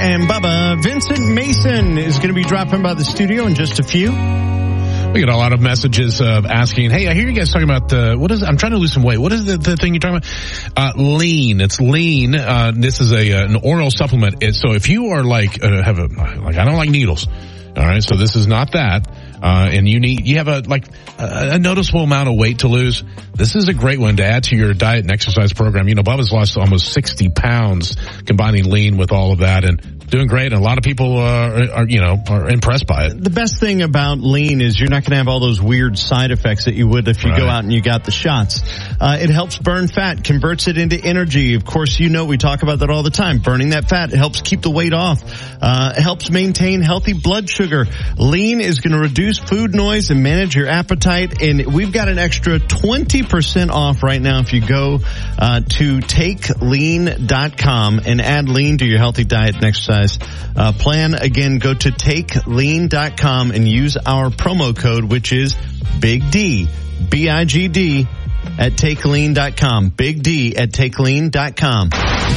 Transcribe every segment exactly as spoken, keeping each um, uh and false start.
and Bubba. Vincent Mason is going to be dropping by the studio in just a few. We get a lot of messages of asking, hey, I hear you guys talking about the, what is it? I'm trying to lose some weight. What is the, the thing you're talking about? Uh, lean. It's lean. Uh, this is a, an oral supplement. It, so if you are like, uh, have a, like, I don't like needles. All right. So this is not that. Uh, and you need, you have a, like, a, a noticeable amount of weight to lose. This is a great one to add to your diet and exercise program. You know, Bubba's lost almost sixty pounds combining lean with all of that and doing great. And a lot of people, uh, are, are, you know, are impressed by it. The best thing about lean is you're not going to have all those weird side effects that you would if you right. go out and you got the shots. Uh, it helps burn fat, converts it into energy. Of course, you know, we talk about that all the time. Burning that fat helps keep the weight off. Uh, it helps maintain healthy blood sugar. Lean is going to reduce food noise and manage your appetite. And we've got an extra twenty percent off right now if you go uh, to take lean dot com and add lean to your healthy diet and exercise uh, plan. Again, go to take lean dot com and use our promo code, which is Big D, B I G D, at take lean dot com. Big D at take lean dot com.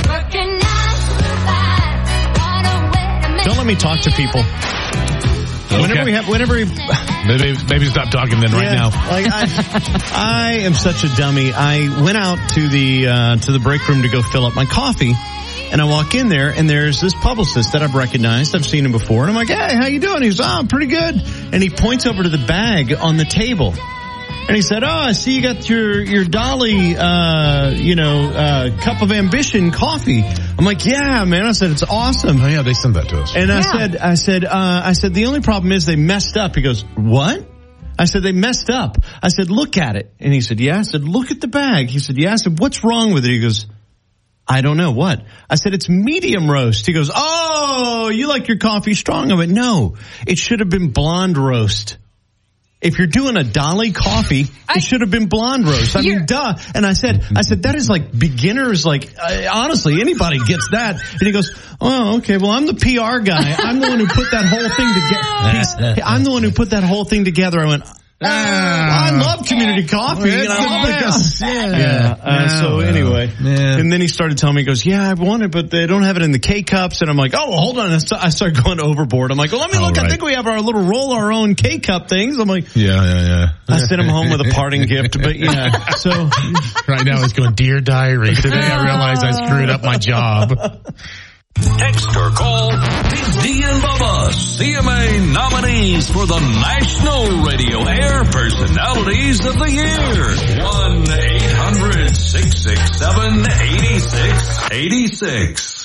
Don't let me talk to people. Okay. Whenever we have, whenever we, maybe, maybe stop talking then right yeah, now. Like I, I am such a dummy. I went out to the uh, to the break room to go fill up my coffee, and I walk in there, and there's this publicist that I've recognized. I've seen him before, and I'm like, "Hey, how you doing?" He's, "Oh, I'm pretty good." And he points over to the bag on the table. And he said, "Oh, I see you got your, your Dolly, uh, you know, uh, Cup of Ambition coffee." I'm like, "Yeah, man." I said, "It's awesome." Oh yeah, they sent that to us. And yeah. I said, I said, uh, I said, "The only problem is they messed up." He goes, "What?" I said, "They messed up." I said, "Look at it." And he said, "Yeah." I said, "Look at the bag." He said, "Yeah." I said, "What's wrong with it?" He goes, "I don't know." "What?" I said, "It's medium roast." He goes, "Oh, you like your coffee strong?" I went, "No, it should have been blonde roast. If you're doing a Dolly coffee, I, it should have been blonde roast." I mean, duh. And I said, I said, that is like beginners, like, uh, honestly, anybody gets that. And he goes, "Oh, okay, well, I'm the P R guy. I'm the one who put that whole thing together. I'm the one who put that whole thing together." I went, Ah, I love community coffee. It's and I love the best. Yeah. yeah. Uh, so anyway, yeah. And then he started telling me, he goes, "Yeah, I want it, but they don't have it in the K-cups." And I'm like, "Oh, well, hold on." I started going overboard. I'm like, "Well, let me look. Right. I think we have our little roll our own K-cup things." I'm like, yeah, yeah, yeah. I sent him home with a parting gift, but yeah. So right now he's going, "Dear Diary, today I realized I screwed up my job." Text or call Big D and Bubba, C M A nominees for the National Radio Air Personalities of the Year. one eight hundred six six seven eight six eight six.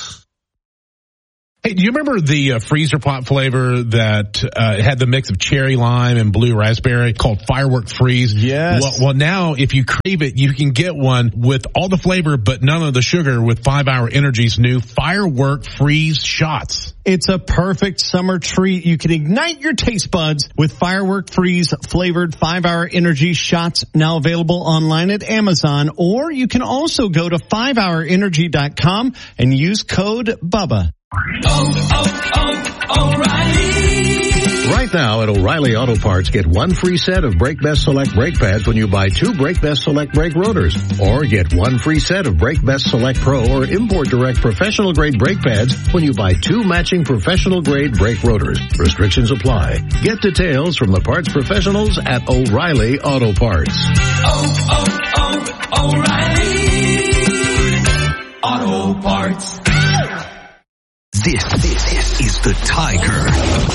Hey, do you remember the uh, freezer pop flavor that uh, had the mix of cherry lime and blue raspberry called Firework Freeze? Yes. Well, well, now if you crave it, you can get one with all the flavor but none of the sugar with five hour Energy's new Firework Freeze shots. It's a perfect summer treat. You can ignite your taste buds with Firework Freeze flavored five hour Energy shots, now available online at Amazon, or you can also go to five hour energy dot com and use code BUBBA. Oh, oh, oh, O'Reilly. Right now at O'Reilly Auto Parts, get one free set of Brake Best Select brake pads when you buy two Brake Best Select brake rotors. Or get one free set of Brake Best Select Pro or Import Direct professional grade brake pads when you buy two matching professional grade brake rotors. Restrictions apply. Get details from the parts professionals at O'Reilly Auto Parts. Oh, oh, oh, O'Reilly Auto Parts. This, this is the Tiger